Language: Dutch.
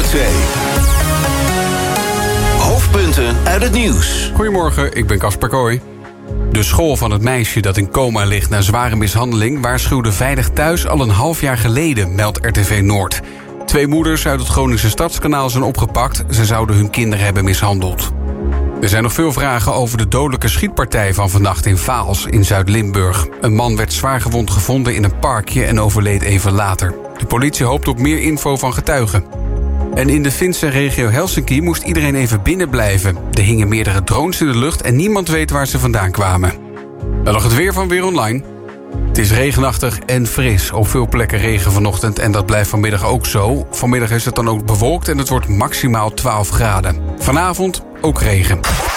2. Hoofdpunten uit het nieuws. Goedemorgen, ik ben Casper Kooi. De school van het meisje dat in coma ligt na zware mishandeling waarschuwde veilig thuis al een half jaar geleden, meldt RTV Noord. 2 moeders uit het Groningse Stadskanaal zijn opgepakt. Ze zouden hun kinderen hebben mishandeld. Er zijn nog veel vragen over de dodelijke schietpartij van vannacht in Vaals in Zuid-Limburg. Een man werd zwaargewond gevonden in een parkje en overleed even later. De politie hoopt op meer info van getuigen. En in de Finse regio Helsinki moest iedereen even binnen blijven. Er hingen meerdere drones in de lucht en niemand weet waar ze vandaan kwamen. Dan nog het weer van Weer Online. Het is regenachtig en fris. Op veel plekken regen vanochtend en dat blijft vanmiddag ook zo. Vanmiddag is het dan ook bewolkt en het wordt maximaal 12 graden. Vanavond ook regen.